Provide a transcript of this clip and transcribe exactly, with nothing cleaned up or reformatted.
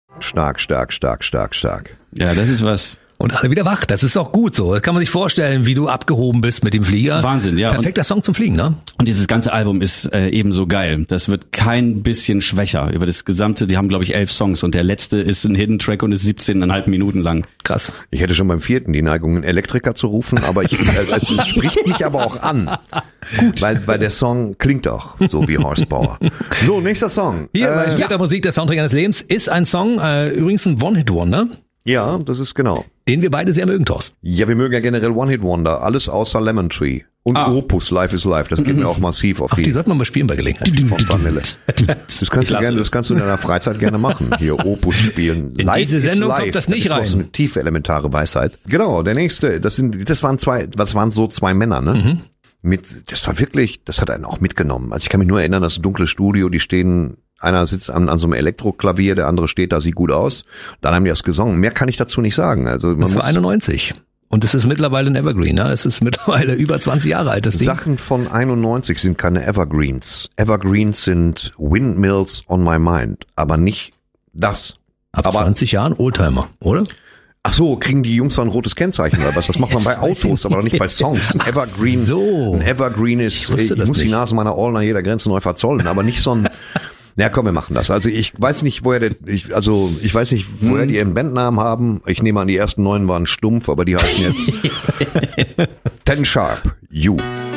Stark, stark, stark, stark, stark. Ja, das ist was. Und alle wieder wach. Das ist auch gut so. Das kann man sich vorstellen, wie du abgehoben bist mit dem Flieger. Wahnsinn, ja. Perfekter Song zum Fliegen, ne? Und dieses ganze Album ist äh, ebenso geil. Das wird kein bisschen schwächer. Über das gesamte, die haben, glaube ich, elf Songs. Und der letzte ist ein Hidden Track und ist siebzehneinhalb Minuten lang. Krass. Ich hätte schon beim vierten die Neigung, einen Elektriker zu rufen, aber ich, äh, es, es spricht mich aber auch an. Gut. Weil, weil der Song klingt auch so wie Horsepower. So, nächster Song. Hier, bei äh, Später Musik, der Soundtrack eines Lebens, ist ein Song, äh, übrigens ein One-Hit-Wonder. Ja, das ist genau. Den wir beide sehr mögen, Thorsten. Ja, wir mögen ja generell One-Hit-Wonder. Alles außer Lemon Tree. Und ah. Opus, Life is Life. Das geht mir auch massiv auf Ach, die... die sollten wir mal spielen bei Gelegenheit. Von Vanille. Das kannst, du gerne, das kannst du in deiner Freizeit gerne machen. Hier Opus spielen. In Life diese Sendung is life. kommt das nicht das ist rein. Auch so eine tiefe, elementare Weisheit. Genau, der nächste. Das sind, das waren zwei, das waren so zwei Männer, ne? Mhm. Mit, das war wirklich, das hat einen auch mitgenommen. Also ich kann mich nur erinnern, das dunkle Studio, die stehen, einer sitzt an, an so einem Elektroklavier, der andere steht da, sieht gut aus. Dann haben die das gesungen. Mehr kann ich dazu nicht sagen. Also man Das war muss einundneunzig. Und es ist mittlerweile ein Evergreen, ne? Es ist mittlerweile über zwanzig Jahre alt, das Ding. Sachen von einundneunzig sind keine Evergreens. Evergreens sind Windmills on my mind, aber nicht das. Ab aber, zwanzig Jahren Oldtimer, oder? Ach so, kriegen die Jungs dann ein rotes Kennzeichen oder was? Das macht man bei Autos, aber doch nicht bei Songs. Ein Evergreen, so. ein Evergreen ist, ich, ich muss nicht. Die Nase meiner Ohren an jeder Grenze neu verzollen, aber nicht so ein, na komm, wir machen das. Also ich weiß nicht, woher der, ich, also ich weiß nicht, woher die ihren Bandnamen haben. Ich nehme an, die ersten neun waren stumpf, aber die heißen jetzt Ten Sharp, You.